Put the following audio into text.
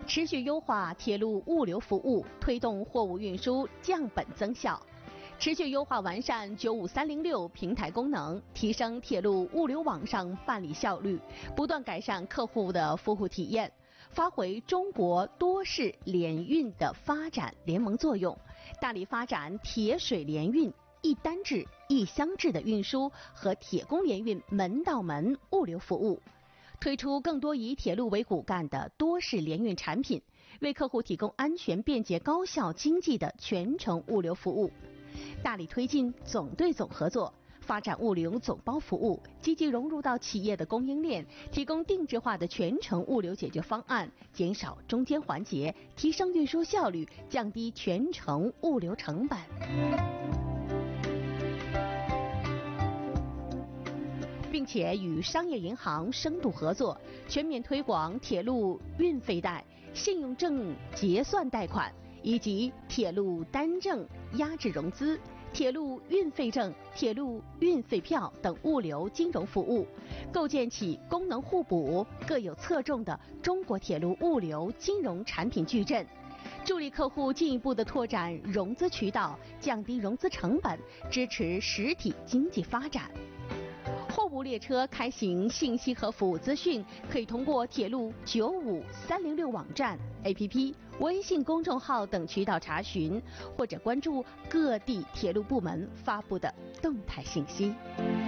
持续优化铁路物流服务，推动货物运输降本增效。持续优化完善95306平台功能，提升铁路物流网上办理效率，不断改善客户的服务体验，发挥中国多式联运的发展联盟作用，大力发展铁水联运、一单制、一箱制的运输和铁工联运门到门物流服务，推出更多以铁路为骨干的多式联运产品，为客户提供安全、便捷、高效、经济的全程物流服务。大力推进总对总合作，发展物流总包服务，积极融入到企业的供应链，提供定制化的全程物流解决方案，减少中间环节，提升运输效率，降低全程物流成本。并且与商业银行深度合作，全面推广铁路运费贷、信用证结算贷款以及铁路单证压制融资、铁路运费证、铁路运费票等物流金融服务，构建起功能互补、各有侧重的中国铁路物流金融产品矩阵，助力客户进一步的拓展融资渠道，降低融资成本，支持实体经济发展。货物列车开行信息和服务资讯，可以通过铁路95306网站、APP、微信公众号等渠道查询，或者关注各地铁路部门发布的动态信息。